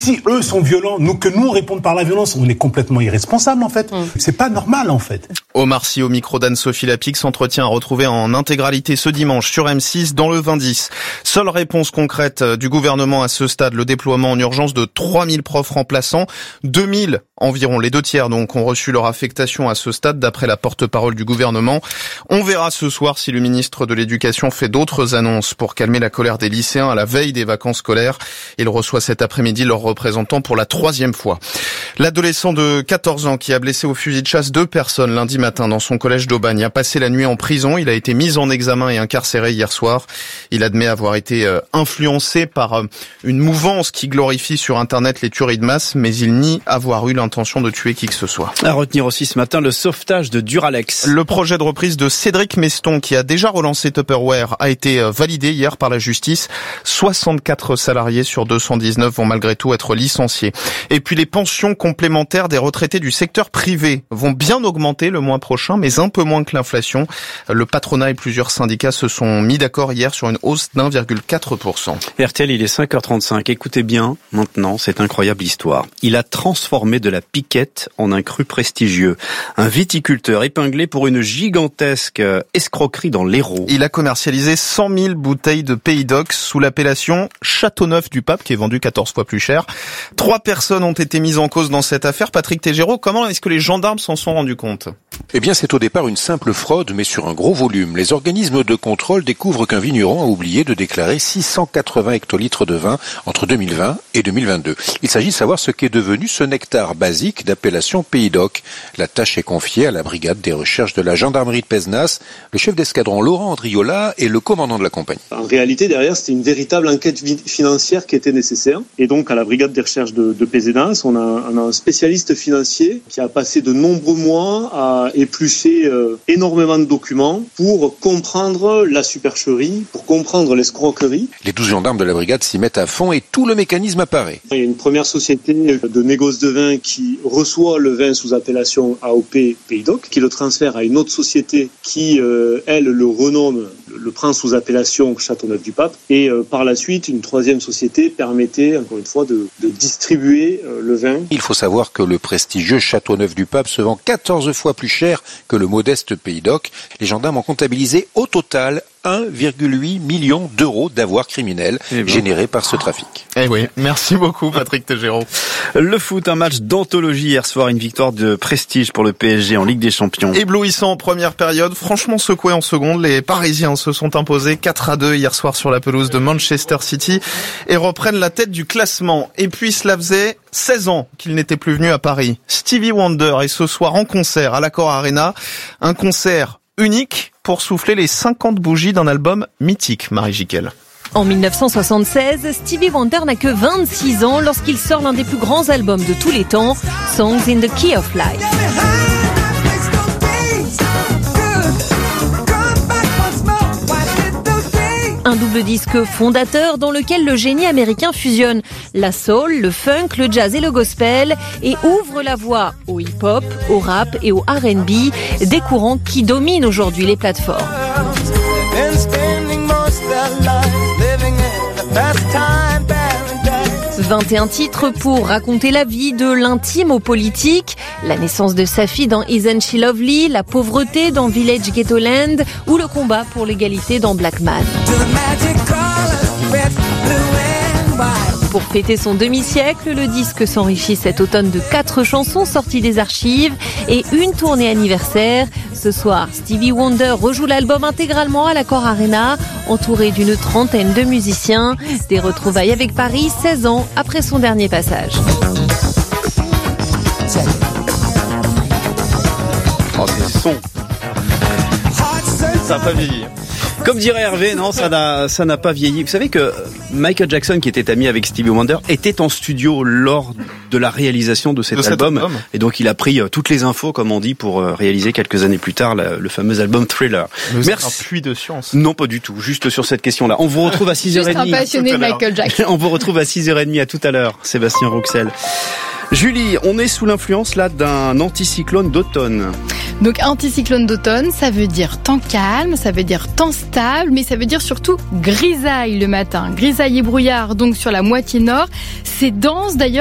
Si eux sont violents, que nous on réponde par la violence, on est complètement irresponsable en fait. C'est pas normal en fait. Omar Sy au micro d'Anne-Sophie Lapix, entretien à retrouver en intégralité ce dimanche sur M6 dans le 20-10. Seule réponse concrète du gouvernement à ce stade, le déploiement en urgence de 3000 profs remplaçants. 2000 environ, les 2/3 donc, ont reçu leur affectation à ce stade d'après la porte-parole du gouvernement. On verra ce soir si le ministre de l'Éducation fait d'autres annonces pour calmer la colère des lycéens à la veille des vacances scolaires. Il reçoit cet après-midi leur représentant pour la 3e fois. L'adolescent de 14 ans qui a blessé au fusil de chasse 2 personnes lundi matin dans son collège d'Aubagne a passé la nuit en prison. Il a été mis en examen et incarcéré hier soir. Il admet avoir été influencé par une mouvance qui glorifie sur Internet les tueries de masse, mais il nie avoir eu l'intention de tuer qui que ce soit. À retenir aussi ce matin le sauvetage de Duralex. Le projet de reprise de Cédric Meston, qui a déjà relancé Tupperware, a été validé hier par la justice. 64 salariés sur 219 vont malgré tout être licenciés. Et puis les pensions complémentaires des retraités du secteur privé vont bien augmenter le mois prochain, mais un peu moins que l'inflation. Le patronat et plusieurs syndicats se sont mis d'accord hier sur une hausse d'1,4%. RTL, il est 5h35. Écoutez bien maintenant cette incroyable histoire. Il a transformé de la piquette en un cru prestigieux. Un viticulteur épinglé pour une gigantesque escroquerie dans l'Hérault. Il a commercialisé 100 000 bouteilles de Pays d'Ox sous l'appellation Châteauneuf du Pape, qui est vendu 14 fois plus cher. 3 personnes ont été mises en cause dans cette affaire. Patrick Tégéraud, comment est-ce que les gendarmes s'en sont rendus compte ? Eh bien, c'est au départ une simple fraude, mais sur un gros volume. Les organismes de contrôle découvrent qu'un vigneron a oublié de déclarer 680 hectolitres de vin entre 2020 et 2022. Il s'agit de savoir ce qu'est devenu ce nectar basique d'appellation Pays d'Oc. La tâche est confiée à la brigade des recherches de la gendarmerie de Pézenas. Le chef d'escadron Laurent Andriola est le commandant de la compagnie. En réalité, derrière, c'était une véritable enquête financière qui était nécessaire. Et donc, à la brigade des recherches de Pézenas, on a un spécialiste financier qui a passé de nombreux mois à éplucher énormément de documents pour comprendre la supercherie, pour comprendre l'escroquerie. Les 12 gendarmes de la brigade s'y mettent à fond et tout le mécanisme apparaît. Il y a une première société de négoce de vin qui reçoit le vin sous appellation AOP Pays d'Oc, qui le transfère à une autre société qui, elle, le renomme, le prend sous appellation Châteauneuf du Pape. Et par la suite, une troisième société permettait, encore une fois, de distribuer le vin. Il faut savoir que le prestigieux Châteauneuf du Pape se vend 14 fois plus cher que le modeste Pays d'Oc. Les gendarmes ont comptabilisé au total 1,8 million d'euros d'avoirs criminels générés par ce trafic. Eh oui, merci beaucoup Patrick Tégéraud. Le foot, un match d'anthologie hier soir, une victoire de prestige pour le PSG en Ligue des Champions. Éblouissant en première période, franchement secoué en seconde, les Parisiens se sont imposés 4-2 hier soir sur la pelouse de Manchester City et reprennent la tête du classement. Et puis cela faisait 16 ans qu'il n'était plus venu à Paris. Stevie Wonder est ce soir en concert à l'Accor Arena, un concert unique pour souffler les 50 bougies d'un album mythique, Marie Jiquel. En 1976, Stevie Wonder n'a que 26 ans lorsqu'il sort l'un des plus grands albums de tous les temps, Songs in the Key of Life. Un double disque fondateur dans lequel le génie américain fusionne la soul, le funk, le jazz et le gospel et ouvre la voie au hip-hop, au rap et au R&B, des courants qui dominent aujourd'hui les plateformes. 21 titres pour raconter la vie de l'intime au politique, la naissance de sa fille dans Isn't She Lovely, la pauvreté dans Village Ghetto Land ou le combat pour l'égalité dans Black Man. Pour fêter son demi-siècle, le disque s'enrichit cet automne de 4 chansons sorties des archives et une tournée anniversaire. Ce soir, Stevie Wonder rejoue l'album intégralement à l'Accor Arena, entouré d'une trentaine de musiciens. Des retrouvailles avec Paris, 16 ans après son dernier passage. Oh, c'est son. Ça n'a pas vieilli. Comme dirait Hervé, non, ça n'a pas vieilli. Vous savez que Michael Jackson, qui était ami avec Stevie Wonder, était en studio lors de la réalisation de cet album. Et donc il a pris toutes les infos, comme on dit, pour réaliser quelques années plus tard le fameux album Thriller. Merci. Un puits de science. Non, pas du tout. Juste sur cette question-là. On vous retrouve à 6h30. Juste un passionné de Michael Jackson. On vous retrouve à 6h30. À tout à l'heure. Sébastien Rouxel. Julie, on est sous l'influence là d'un anticyclone d'automne. Donc anticyclone d'automne, ça veut dire temps calme, ça veut dire temps stable, mais ça veut dire surtout grisaille le matin. Grisaille et brouillard donc sur la moitié nord. C'est dense d'ailleurs.